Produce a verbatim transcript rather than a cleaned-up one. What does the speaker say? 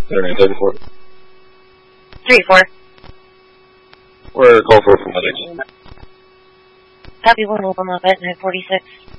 Saturday, thirty-four. three four. We're Gulf Road from Medics. Copy one, Open Lafayette, nine forty-six.